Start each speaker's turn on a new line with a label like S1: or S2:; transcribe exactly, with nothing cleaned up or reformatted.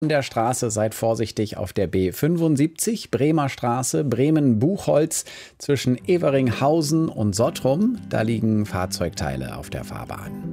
S1: der Straße seid vorsichtig auf der B fünfundsiebzig, Bremer Straße, Bremen-Buchholz zwischen Everinghausen und Sottrum. Da liegen Fahrzeugteile auf der Fahrbahn.